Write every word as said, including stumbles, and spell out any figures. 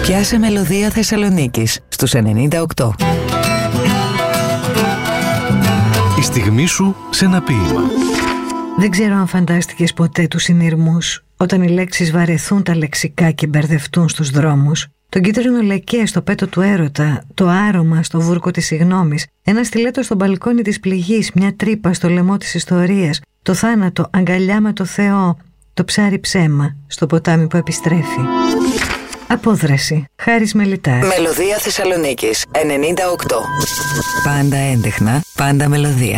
Πιάσε μελωδία Θεσσαλονίκης στους ενενήντα οκτώ. Η στιγμή σου σε ένα ποίημα. Δεν ξέρω αν φαντάστηκες ποτέ τους συνειρμούς, όταν οι λέξεις βαρεθούν τα λεξικά και μπερδευτούν στους δρόμους. Το κίτρινο λεκέ στο πέτο του έρωτα, το άρωμα στο βούρκο της συγγνώμης, ένα στιλέτο στο μπαλκόνι της πληγής, μια τρύπα στο λαιμό της ιστορίας, το θάνατο αγκαλιά με το Θεό, το ψάρι ψέμα στο ποτάμι που επιστρέφει. Απόδραση. Χάρης Μελιτάς. Μελωδία Θεσσαλονίκης ενενήντα οκτώ. Πάντα έντεχνα, πάντα μελωδία.